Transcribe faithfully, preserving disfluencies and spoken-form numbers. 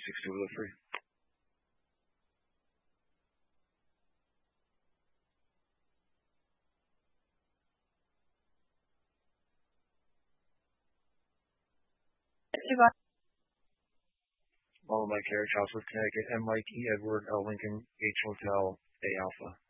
six two zero three. All of Mike Carriage, House of Connecticut, M. Mike E. Edward, L. Lincoln, H. Hotel, A. Alpha.